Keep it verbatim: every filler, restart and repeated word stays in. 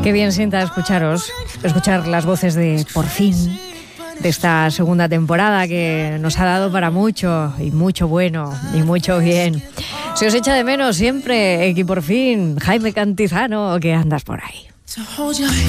Qué bien sienta escucharos, escuchar las voces de Por Fin, de esta segunda temporada que nos ha dado para mucho, y mucho bueno, y mucho bien. Se os echa de menos siempre, Equi Por Fin, Jaime Cantizano, que andas por ahí.